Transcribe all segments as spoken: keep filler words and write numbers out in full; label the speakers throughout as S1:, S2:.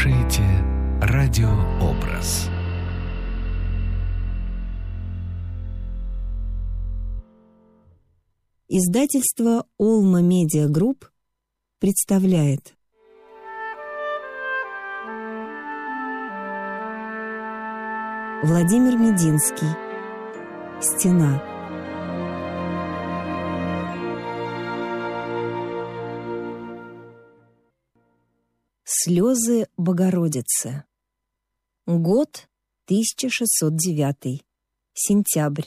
S1: слушаете радиообраз.
S2: Издательство Олма Медиа Групп представляет Владимир Мединский. «Стена». Слезы Богородицы. Год тысяча шестьсот девятый. Сентябрь.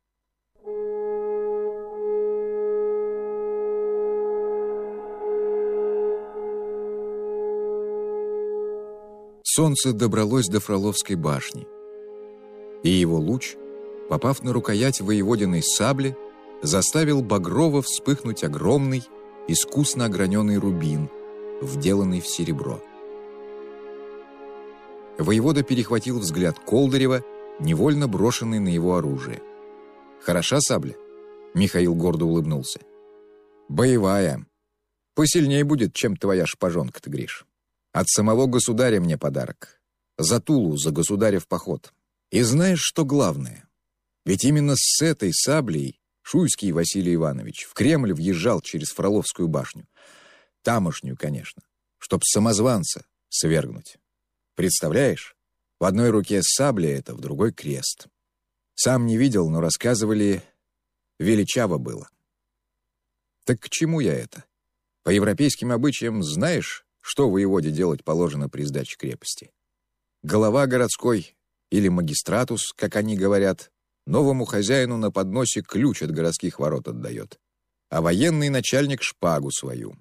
S3: Солнце добралось до Фроловской башни, и его луч, попав на рукоять воеводиной сабли, заставил багрово вспыхнуть огромный, искусно ограненный рубин, вделанный в серебро. Воевода перехватил взгляд Колдырева, невольно брошенный на его оружие. «Хороша сабля?» — Михаил гордо улыбнулся. «Боевая. Посильней будет, чем твоя шпажонка-то, Гриш. От самого государя мне подарок. За Тулу, за государя в поход. И знаешь, что главное? Ведь именно с этой саблей Шуйский Василий Иванович в Кремль въезжал через Фроловскую башню. Тамошнюю, конечно, чтоб самозванца свергнуть. Представляешь? В одной руке сабля эта, в другой крест. Сам не видел, но рассказывали, величаво было. Так к чему я это? По европейским обычаям знаешь, что воеводе делать положено при сдаче крепости? Голова городской, или магистратус, как они говорят, новому хозяину на подносе ключ от городских ворот отдает, а военный начальник шпагу свою.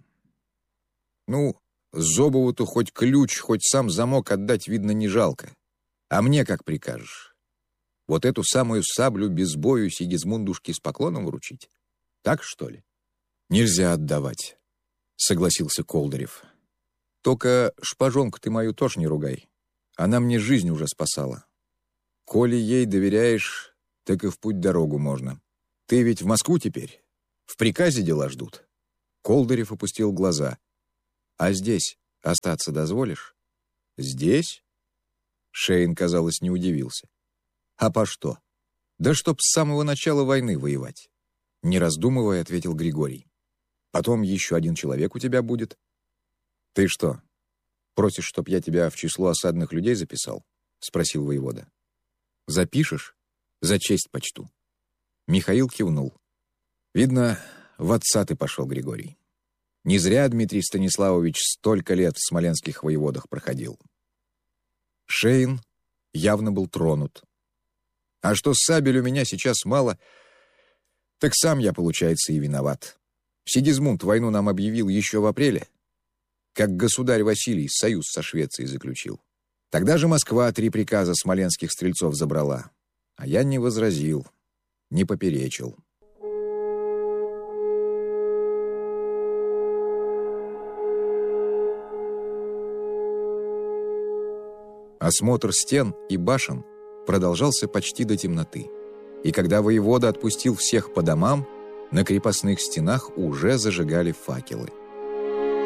S3: Ну, Зобову-то хоть ключ, хоть сам замок отдать, видно, не жалко. А мне как прикажешь? Вот эту самую саблю без бою Сигизмундушке с поклоном вручить? Так, что ли? Нельзя отдавать, согласился Колдырев. Только шпажонку ты мою тоже не ругай. Она мне жизнь уже спасала. Коли ей доверяешь, так и в путь дорогу можно. Ты ведь в Москву теперь? В приказе дела ждут. Колдырев опустил глаза. А здесь остаться дозволишь? Здесь? Шейн, казалось, не удивился. А по что? Да чтоб с самого начала войны воевать. Не раздумывая, ответил Григорий. Потом еще один человек у тебя будет. «Ты что, просишь, чтоб я тебя в число осадных людей записал?» — спросил воевода. «Запишешь? За честь почту». Михаил кивнул. «Видно, в отца ты пошел, Григорий. Не зря Дмитрий Станиславович столько лет в смоленских воеводах проходил». Шейн явно был тронут. «А что сабель у меня сейчас мало, так сам я, получается, и виноват. Сигизмунд войну нам объявил еще в апреле, как государь Василий союз со Швецией заключил. Тогда же Москва три приказа смоленских стрельцов забрала, а я не возразил, не поперечил». Осмотр стен и башен продолжался почти до темноты, и когда воевода отпустил всех по домам, на крепостных стенах уже зажигали факелы.